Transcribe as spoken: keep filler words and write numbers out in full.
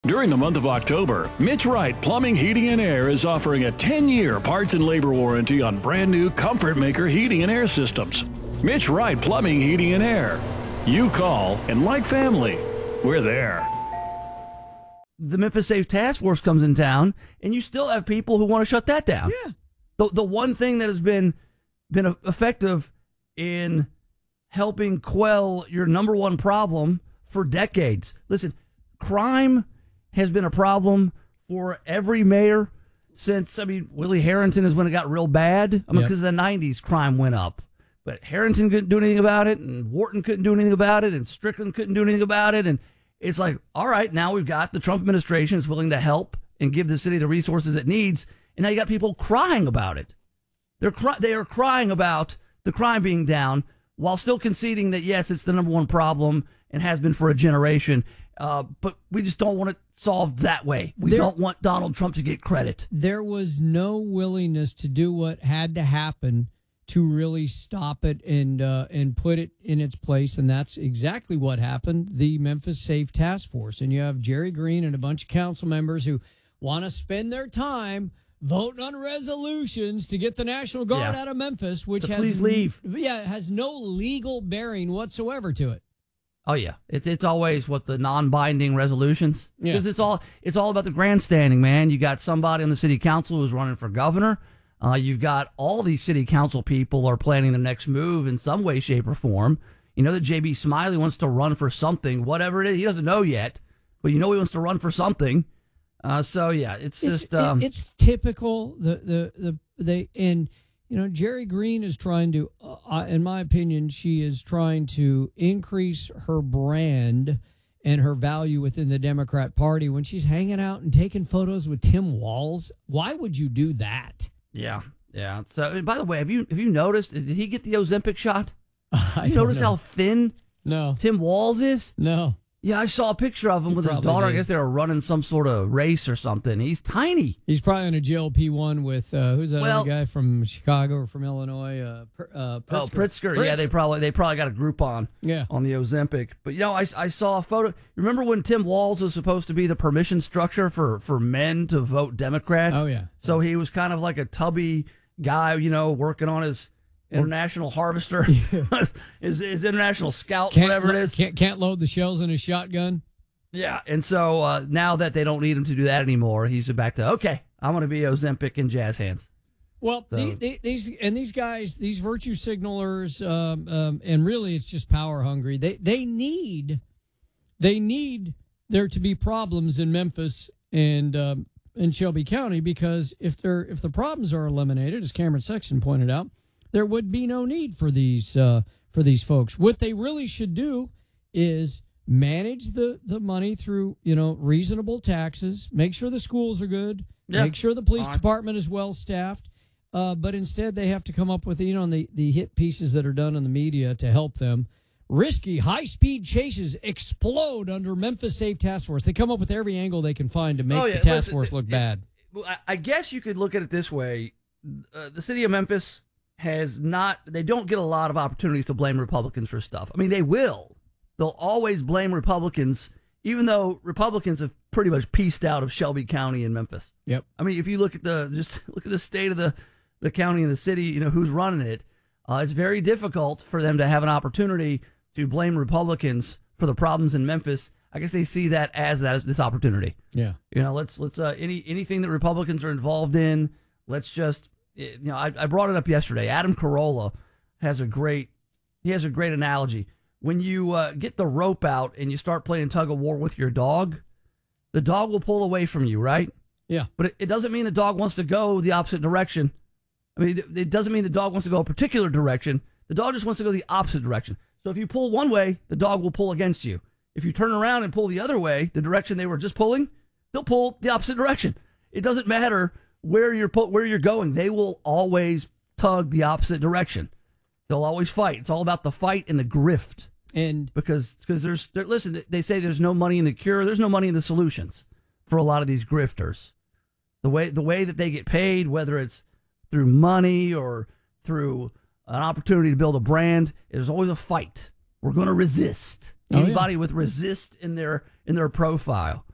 During the month of October, Mitch Wright Plumbing, Heating, and Air is offering a ten-year parts and labor warranty on brand new Comfort Maker heating and air systems. Mitch Wright Plumbing, Heating, and Air. You call, and like family, we're there. The Memphis Safe Task Force comes in town, and you still have people who want to shut that down. Yeah. The, the one thing that has been, been effective in helping quell your number one problem for decades. Listen, crime has been a problem for every mayor since, I mean, Willie Harrington is when it got real bad. I mean, because yep. of the nineties, crime went up. But Harrington couldn't do anything about it, and Wharton couldn't do anything about it, and Strickland couldn't do anything about it. And it's like, all right, now we've got the Trump administration is willing to help and give the city the resources it needs. And now you got people crying about it. They're cry- They are crying about the crime being down while still conceding that, yes, it's the number one problem and has been for a generation. Uh, but we just don't want it solved that way. We there, don't want Donald Trump to get credit. There was no willingness to do what had to happen to really stop it and uh, and put it in its place, and that's exactly what happened, the Memphis Safe Task Force. And you have Jerry Green and a bunch of council members who want to spend their time voting on resolutions to get the National Guard yeah. out of Memphis, which so has please leave. Yeah, has no legal bearing whatsoever to it. Oh yeah, it's it's always what the non-binding resolutions because yeah. it's all it's all about the grandstanding, man. You got somebody on the city council who's running for governor. Uh, you've got all these city council people are planning the next move in some way, shape, or form. You know that J B. Smiley wants to run for something, whatever it is. He doesn't know yet, but you know he wants to run for something. Uh, so yeah, it's, it's just um, it, it's typical. The the the they and. You know, Jerry Green is trying to, uh, in my opinion, she is trying to increase her brand and her value within the Democrat Party when she's hanging out and taking photos with Tim Walz. Why would you do that? Yeah, yeah. So, and by the way, have you have you noticed? Did he get the Ozempic shot? I you notice know. how thin no Tim Walz is? No. Yeah, I saw a picture of him he with his daughter. Did. I guess they were running some sort of race or something. He's tiny. He's probably on a G L P one with, uh, who's that well, other guy from Chicago or from Illinois? Uh, uh, Pritzker. Oh, Pritzker. Pritzker. Yeah, they probably they probably got a Groupon yeah. on the Ozempic. But, you know, I, I saw a photo. Remember when Tim Walz was supposed to be the permission structure for, for men to vote Democrat? Oh, yeah. So he was kind of like a tubby guy, you know, working on his International Harvester, his, his International Scout, can't, whatever it is. Can't, can't load the shells in his shotgun. Yeah, and so uh, now that they don't need him to do that anymore, he's back to, okay, I want to be Ozempic in jazz hands. Well, so. these, these and these guys, these virtue signalers, um, um, and really it's just power hungry. They they need they need there to be problems in Memphis and um, in Shelby County, because if they're if the problems are eliminated, as Cameron Sexton pointed out, there would be no need for these uh, for these folks. What they really should do is manage the, the money through, you know, reasonable taxes, make sure the schools are good, yeah. make sure the police right. department is well staffed. Uh, but instead they have to come up with, you know, the, the hit pieces that are done in the media to help them. Risky high-speed chases explode under Memphis Safe Task Force. They come up with every angle they can find to make oh, yeah. the task Listen, force look it, bad. It, I guess you could look at it this way. Uh, the city of Memphis has not, they don't get a lot of opportunities to blame Republicans for stuff. I mean, they will. They'll always blame Republicans, even though Republicans have pretty much pieced out of Shelby County and Memphis. Yep. I mean, if you look at the just look at the state of the, the county and the city, you know, who's running it, uh, it's very difficult for them to have an opportunity to blame Republicans for the problems in Memphis. I guess they see that as that as this opportunity. Yeah. You know, let's let's uh, any anything that Republicans are involved in, let's just you know, I, I brought it up yesterday. Adam Carolla has a great he has a great analogy. When you uh, get the rope out and you start playing tug of war with your dog, the dog will pull away from you, right? Yeah. But it, it doesn't mean the dog wants to go the opposite direction. I mean, it, it doesn't mean the dog wants to go a particular direction. The dog just wants to go the opposite direction. So if you pull one way, the dog will pull against you. If you turn around and pull the other way, the direction they were just pulling, they'll pull the opposite direction. It doesn't matter where you're where you're going. They will always tug the opposite direction. They'll always fight. It's all about the fight and the grift. And because because there's there, listen, they say there's no money in the cure. There's no money in the solutions for a lot of these grifters. The way the way that they get paid, whether it's through money or through an opportunity to build a brand, there's always a fight. We're going to resist. Oh, Anybody yeah. with resist in their in their profile.